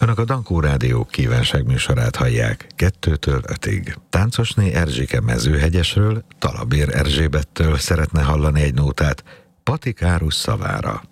Önök a Dankó Rádió kívánságműsorát hallják 2-től 5-ig. Táncosné Erzsike Mezőhegyesről, Talabér Erzsébettől szeretne hallani egy nótát Pati Kárus szavára.